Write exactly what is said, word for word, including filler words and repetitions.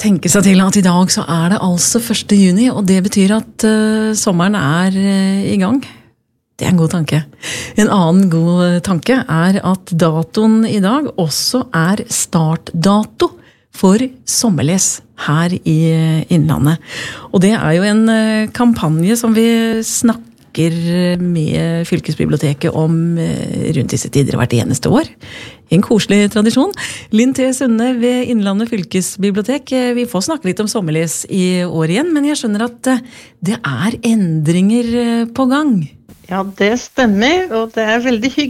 tenke seg til at i dag så er det altså første juni, og det betyr at uh, sommeren er uh, i gang. Det er en god tanke. En annen god tanke er at datoen i dag også er startdato for sommerles her i Innlandet. Og det er jo en uh, kampanje som vi snakker med fylkesbiblioteket om rundt disse tider hvert eneste år. En koselig tradisjon. Linn T. Sunde ved Innlandet fylkesbibliotek. Vi får snakke litt om sommerles i år igjen, men jeg skjønner at det er endringer på gang. Ja, det stemmer, og det er veldig hyggelig